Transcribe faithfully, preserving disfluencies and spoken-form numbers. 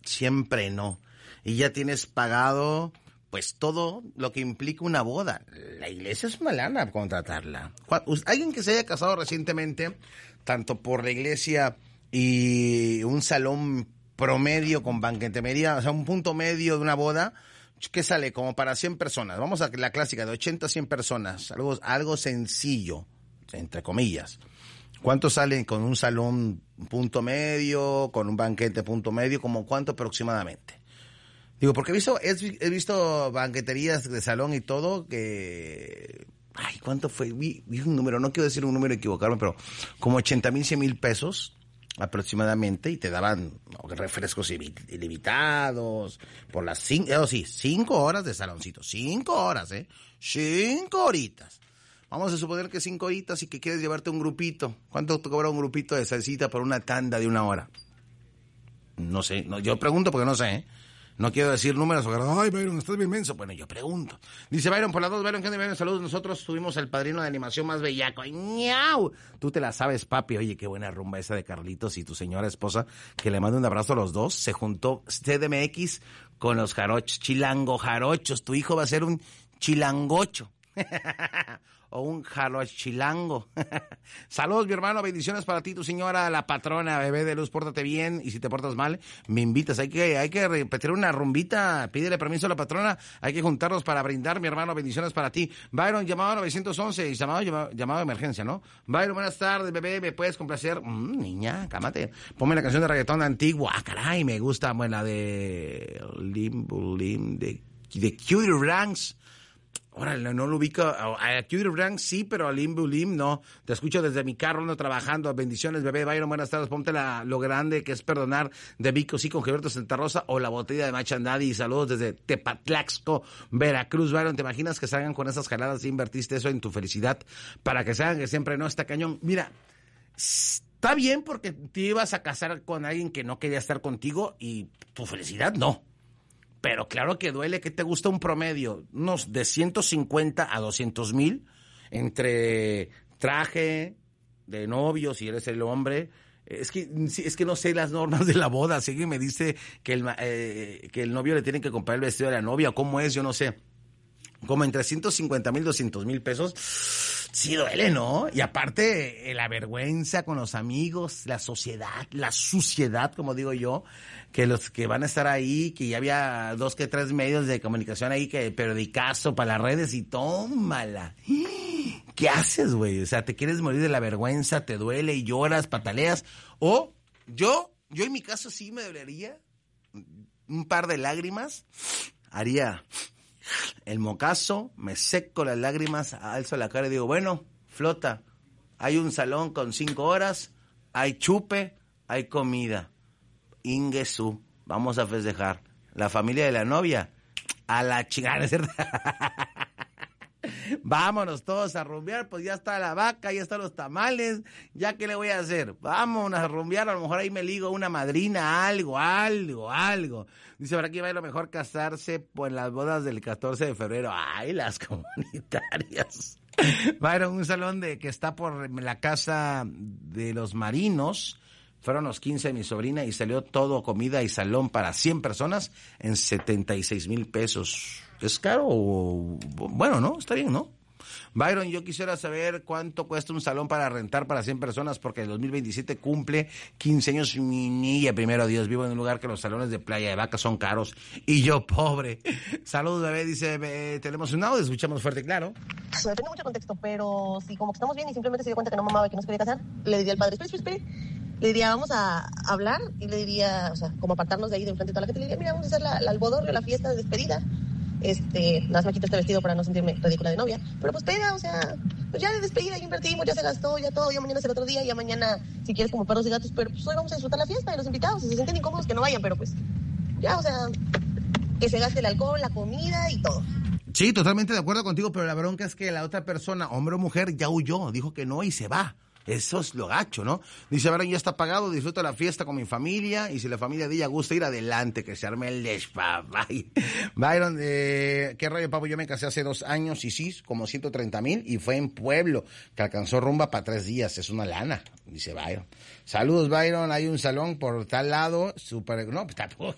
siempre no. Y ya tienes pagado, pues, todo lo que implica una boda. La iglesia es una lana contratarla. Alguien que se haya casado recientemente, tanto por la iglesia y un salón promedio con banquetería, o sea, un punto medio de una boda, ¿qué sale? Como para cien personas. Vamos a la clásica de ochenta a cien personas. Algo, algo sencillo, entre comillas. ¿Cuánto sale con un salón punto medio, con un banquete punto medio? ¿Como cuánto aproximadamente? Digo, porque he visto, he visto banqueterías de salón y todo que... Ay, ¿cuánto fue? Vi, vi un número, no quiero decir un número y equivocarme, pero como ochenta mil, cien mil pesos aproximadamente, y te daban ¿no? refrescos ilimitados por las cinco, oh, sí, cinco horas de saloncito, cinco horas, ¿eh? Cinco horitas. Vamos a suponer que cinco horitas y que quieres llevarte un grupito. ¿Cuánto te cobra un grupito de salsita por una tanda de una hora? No sé, no, yo pregunto porque no sé, ¿eh? No quiero decir números, porque, ay, Byron, estás bien menso. Bueno, yo pregunto. Dice Byron, por las dos, Byron, ¿qué onda, Byron? Saludos, nosotros tuvimos el padrino de animación más bellaco. ¡Ay, ñau! Tú te la sabes, papi. Oye, qué buena rumba esa de Carlitos y tu señora esposa, que le mando un abrazo a los dos. Se juntó C D M X con los jarochos, chilango jarochos. Tu hijo va a ser un chilangocho. O un jarochilango. Saludos, mi hermano, bendiciones para ti, tu señora, la patrona, bebé de luz, pórtate bien, y si te portas mal, me invitas. Hay que, hay que repetir una rumbita, pídele permiso a la patrona, hay que juntarnos para brindar, mi hermano, bendiciones para ti. Byron, llamado nueve once, llamado, llamado, llamado de emergencia, ¿no? Byron, buenas tardes, bebé, ¿me puedes complacer? Mm, niña, cámate. Ponme la canción de reggaetón antigua. Ah, caray, me gusta, bueno, la de Lim, Lim, de, de Cutie Ranks. Órale, no lo ubico. A Cutie Rank sí, pero a Lim Bulim no. Te escucho desde mi carro, ando trabajando. Bendiciones, bebé. Byron, buenas tardes. Ponte la, lo grande que es perdonar de Vico, sí, con Gilberto Santa Rosa, o la botella de Machandadi. Saludos desde Tepatlaxco, Veracruz. Byron, ¿te imaginas que salgan con esas jaladas y invertiste eso en tu felicidad para que sean que siempre no está cañón? Mira, está bien porque te ibas a casar con alguien que no quería estar contigo y tu felicidad no. Pero claro que duele. Que te gusta un promedio, unos de ciento cincuenta a doscientos mil, entre traje de novio, si eres el hombre. Es que es que no sé las normas de la boda. Si alguien me dice que el, eh, que el novio le tiene que comprar el vestido de la novia, ¿cómo es? Yo no sé. Como entre ciento cincuenta mil, doscientos mil pesos, sí duele, ¿no? Y aparte, eh, la vergüenza con los amigos, la sociedad, la suciedad, como digo yo, que los que van a estar ahí, que ya había dos que tres medios de comunicación ahí, que periodicazo para las redes y tómala. ¿Qué haces, güey? O sea, te quieres morir de la vergüenza, te duele y lloras, pataleas. O yo, yo en mi caso sí me dolería un par de lágrimas, haría el mocazo, me seco las lágrimas, alzo la cara y digo, bueno, flota, hay un salón con cinco horas, hay chupe, hay comida. Ingesú, vamos a festejar. La familia de la novia, a la chingada, ¿es cierto? Vámonos todos a rumbear, pues ya está la vaca, ya están los tamales, ya qué le voy a hacer, vámonos a rumbear, a lo mejor ahí me ligo una madrina, algo, algo, algo. Dice, para aquí va a lo mejor casarse por las bodas del catorce de febrero, ay, las comunitarias. Byron, un salón de que está por la casa de los marinos, fueron los quince de mi sobrina y salió todo comida y salón para cien personas en setenta y seis mil pesos. ¿Es caro? Bueno, ¿no? Está bien, ¿no? Byron, yo quisiera saber cuánto cuesta un salón para rentar para cien personas, porque el dos mil veintisiete cumple quince años mi niña, primero Dios. Vivo en un lugar que los salones de Playa de Vaca son caros y yo pobre. Saludos, bebé, dice, bebé, tenemos un audio, escuchamos fuerte y claro. Depende mucho del contexto, pero si como que estamos bien y simplemente se dio cuenta que no mamaba y que no se quería casar, le diría al padre, espere, espere, espere. Le diría, vamos a hablar, y le diría, o sea, como apartarnos de ahí de enfrente de toda la gente, le diría, mira, vamos a hacer la, la albodorrio, la fiesta de despedida. Este, nada más me quito este vestido para no sentirme ridícula de novia. Pero pues pega, o sea, pues ya de despedida ya invertimos, ya se gastó, ya todo, ya mañana es el otro día, ya mañana si quieres como perros y gatos, pero pues hoy vamos a disfrutar la fiesta de los invitados. Si se sienten incómodos que no vayan, pero pues ya, o sea, que se gaste el alcohol, la comida y todo. Sí, totalmente de acuerdo contigo, pero la bronca es que la otra persona, hombre o mujer, ya huyó, dijo que no y se va. Eso es lo gacho, ¿no? Dice, Byron, ya está pagado, disfruto la fiesta con mi familia, y si la familia de ella gusta ir adelante, que se arme el despapay. Byron, eh, qué rollo, papo, yo me casé hace dos años, y sí, como ciento treinta mil, y fue en Pueblo, que alcanzó rumba para tres días, es una lana, dice Byron. Saludos, Byron, hay un salón por tal lado, súper, no, pues tampoco,